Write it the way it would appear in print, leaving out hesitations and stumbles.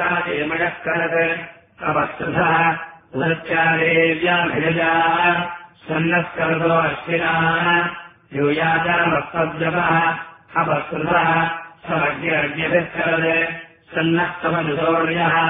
मयः करत् अपस्तुधः उदत्यादेव्याभिजा सन्नः करतो अश्विनाः यूयाचामस्तव्यपः अपस्तुधः समग्र्यभिः करत् सन्नः समजुसौर्यः